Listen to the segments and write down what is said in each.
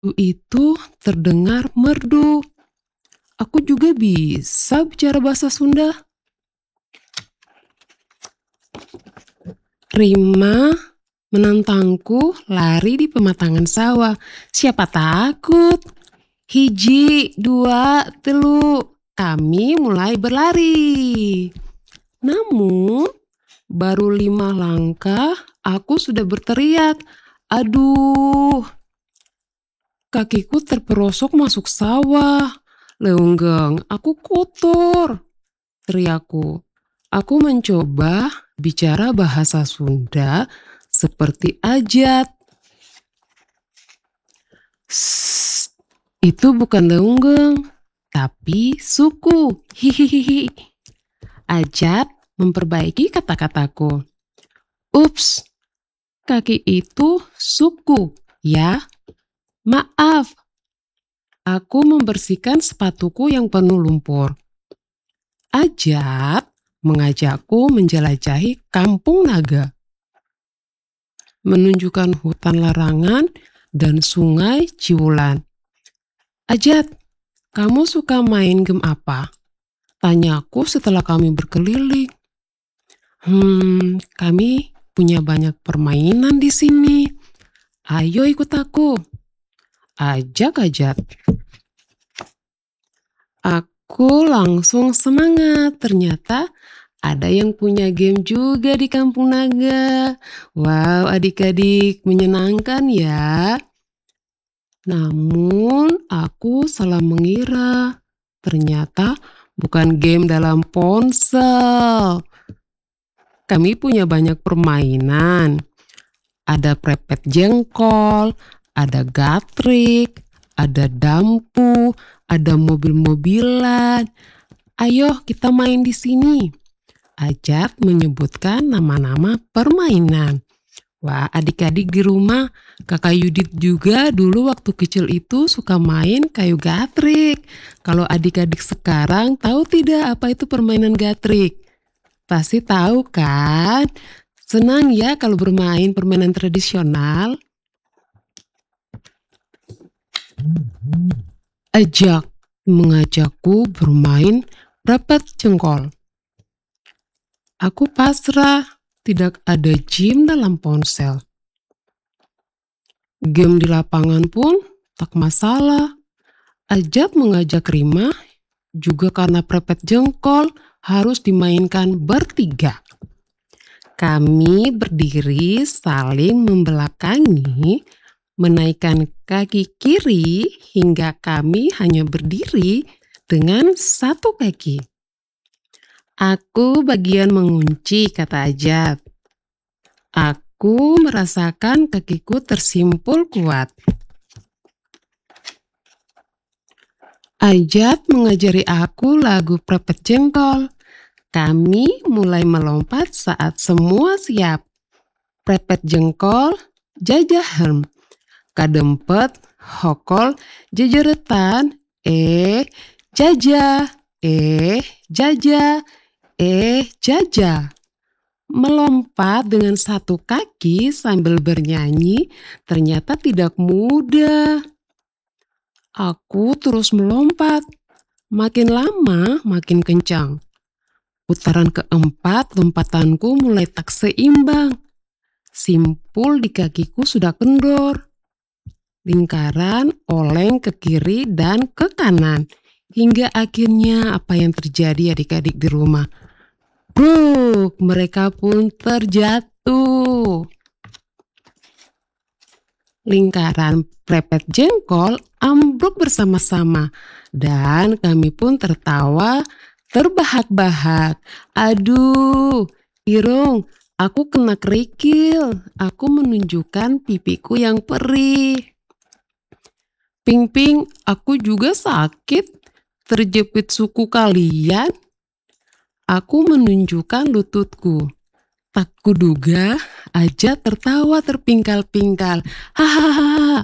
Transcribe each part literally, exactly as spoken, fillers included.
Itu terdengar merdu. Aku juga bisa bicara bahasa Sunda. Rima menantangku lari di pematangan sawah. Siapa takut? Hiji, dua, telu. Kami mulai berlari. Namun, baru lima langkah, aku sudah berteriak. Aduh, kakiku terperosok masuk sawah. Leunggeng, aku kotor, teriakku. Aku mencoba bicara bahasa Sunda seperti ajat. Sss, itu bukan leunggeng, tapi suku. Hihihihi. Ajat memperbaiki kata-kataku. Ups, kaki itu suku, ya. Maaf, aku membersihkan sepatuku yang penuh lumpur. Ajat mengajakku menjelajahi kampung naga, menunjukkan hutan larangan dan sungai Ciulan. Ajat, kamu suka main game apa? Tanyaku setelah kami berkeliling. Hmm, kami punya banyak permainan di sini. Ayo ikut aku. Ajak Ajat. Aku langsung semangat. Ternyata ada yang punya game juga di Kampung Naga. Wow, adik-adik, menyenangkan ya. Namun aku salah mengira. Ternyata bukan game dalam ponsel. Kami punya banyak permainan. Ada prepet jengkol, ada gatrik, ada dampu, ada mobil-mobilan. Ayo kita main di sini. Ajat menyebutkan nama-nama permainan. Wah, adik-adik di rumah, kakak Yudit juga dulu waktu kecil itu suka main kayu gatrik. Kalau adik-adik sekarang tahu tidak apa itu permainan gatrik? Pasti tahu kan? Senang ya kalau bermain permainan tradisional. Ajak mengajakku bermain prepet jengkol. Aku pasrah, tidak ada gym dalam ponsel. Game di lapangan pun tak masalah. Ajak mengajak Rima, juga karena prepet jengkol harus dimainkan bertiga. Kami berdiri saling membelakangi, menaikkan kaki kiri hingga kami hanya berdiri dengan satu kaki. Aku bagian mengunci, kata Ajat. Aku merasakan kakiku tersimpul kuat. Ajat mengajari aku lagu prepet jengkol. Kami mulai melompat saat semua siap. Prepet jengkol, jajahan. Kadempet, hokol, jejeretan, eh, jajah, eh, jajah, eh, jajah. Melompat dengan satu kaki sambil bernyanyi ternyata tidak mudah. Aku terus melompat. Makin lama makin kencang. Putaran keempat lompatanku mulai tak seimbang. Simpul di kakiku sudah kendor. Lingkaran oleng ke kiri dan ke kanan. Hingga akhirnya apa yang terjadi adik-adik di rumah? Bruk, mereka pun terjatuh. Lingkaran prepet jengkol ambruk bersama-sama. Dan kami pun tertawa terbahak-bahak. Aduh, Irung, aku kena kerikil. Aku menunjukkan pipiku yang perih. Ping-ping, aku juga sakit. Terjepit suku kalian. Aku menunjukkan lututku. Tak kuduga, Ajat tertawa terpingkal-pingkal. Hahaha.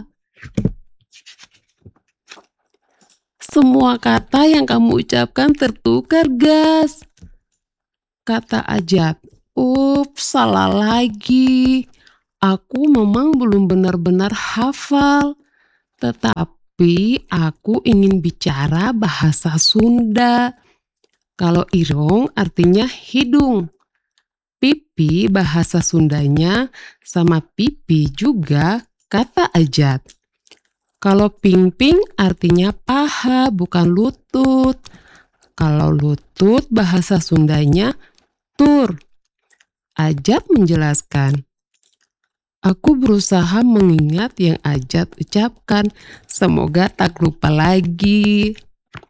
Semua kata yang kamu ucapkan tertukar, Gas, kata Ajat. Ups, salah lagi. Aku memang belum benar-benar hafal. Tetapi aku ingin bicara bahasa Sunda. Kalau irong artinya hidung. Pipi bahasa Sundanya sama pipi juga kata ajat. Kalau pingping artinya paha bukan lutut. Kalau lutut bahasa Sundanya tur. Ajat menjelaskan. Aku berusaha mengingat yang Ajat ucapkan. Semoga tak lupa lagi.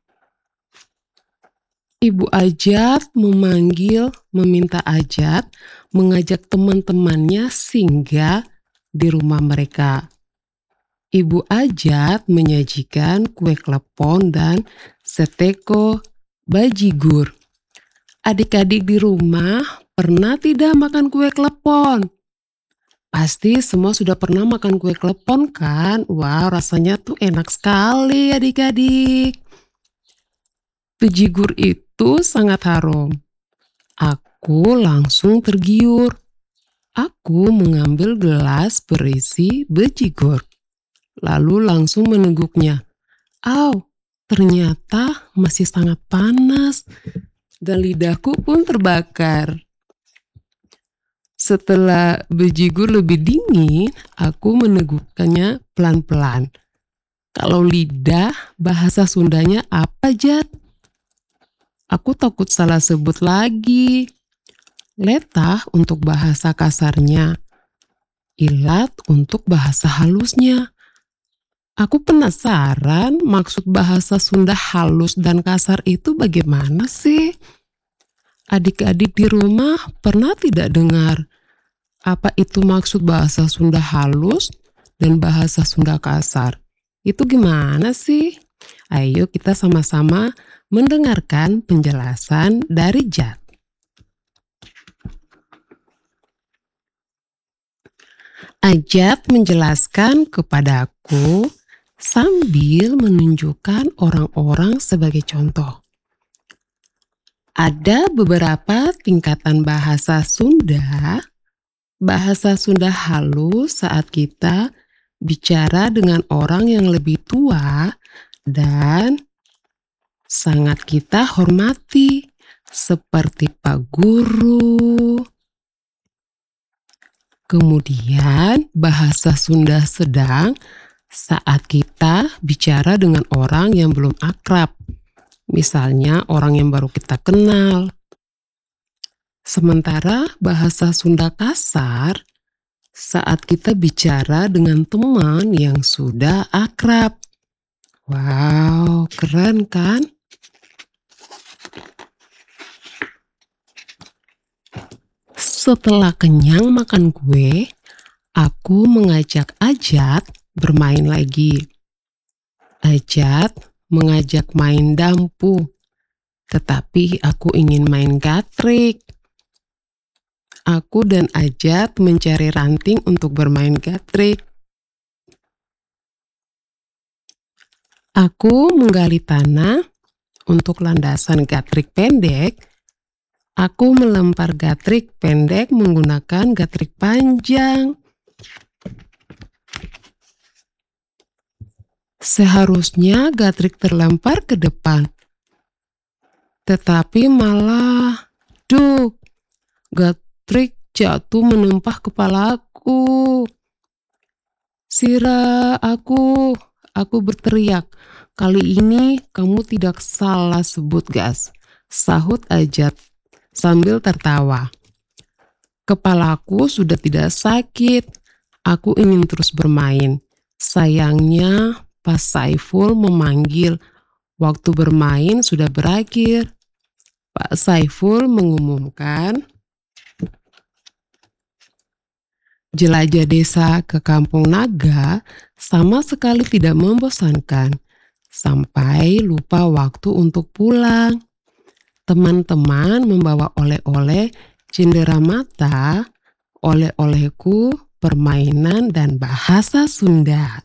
Ibu Ajat memanggil, meminta Ajat mengajak teman-temannya singgah di rumah mereka. Ibu Ajat menyajikan kue klepon dan seteko bajigur. Adik-adik di rumah pernah tidak makan kue klepon? Pasti semua sudah pernah makan kue klepon kan? Wah, rasanya tuh enak sekali adik-adik. Bajigur itu sangat harum. Aku langsung tergiur. Aku mengambil gelas berisi bajigur. Lalu langsung meneguknya. Au, ternyata masih sangat panas. Dan lidahku pun terbakar. Setelah bajigur lebih dingin, aku menegukkannya pelan-pelan. Kalau lidah, bahasa Sundanya apa, Jat? Aku takut salah sebut lagi. Letah untuk bahasa kasarnya. Ilat untuk bahasa halusnya. Aku penasaran maksud bahasa Sunda halus dan kasar itu bagaimana sih? Adik-adik di rumah pernah tidak dengar apa itu maksud bahasa Sunda halus dan bahasa Sunda kasar? Itu gimana sih? Ayo kita sama-sama mendengarkan penjelasan dari Jat. Ajat menjelaskan kepadaku sambil menunjukkan orang-orang sebagai contoh. Ada beberapa tingkatan bahasa Sunda. Bahasa Sunda halus saat kita bicara dengan orang yang lebih tua dan sangat kita hormati, seperti Pak Guru. Kemudian bahasa Sunda sedang saat kita bicara dengan orang yang belum akrab. Misalnya orang yang baru kita kenal. Sementara bahasa Sunda kasar saat kita bicara dengan teman yang sudah akrab. Wow, keren kan? Setelah kenyang makan kue, aku mengajak Ajat bermain lagi. Ajat mengajak main dampu, tetapi aku ingin main gatrik. Aku dan Ajat mencari ranting untuk bermain gatrik. Aku menggali tanah untuk landasan gatrik pendek. Aku melempar gatrik pendek menggunakan gatrik panjang. Seharusnya gatrik terlempar ke depan. Tetapi malah, duh, gatrik jatuh menempah kepalaku. Sira, aku, aku berteriak. Kali ini kamu tidak salah sebut gas, sahut Ajat sambil tertawa. Kepalaku sudah tidak sakit. Aku ingin terus bermain. Sayangnya Pak Saiful memanggil. Waktu bermain sudah berakhir. Pak Saiful mengumumkan, jelajah desa ke Kampung Naga sama sekali tidak membosankan. Sampai lupa waktu untuk pulang. Teman-teman membawa oleh-oleh cenderamata, oleh-olehku, permainan, dan bahasa Sunda.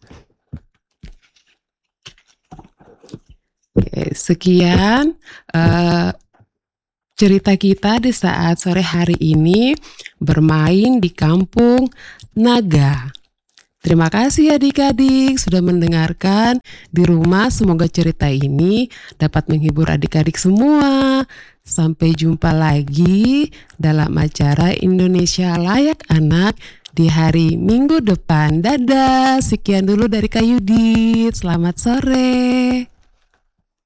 Oke, sekian uh, cerita kita di saat sore hari ini bermain di Kampung Naga. Terima kasih adik-adik sudah mendengarkan di rumah. Semoga cerita ini dapat menghibur adik-adik semua. Sampai jumpa lagi dalam acara Indonesia Layak Anak di hari Minggu depan. Dadah, sekian dulu dari Kak Yudit. Selamat sore.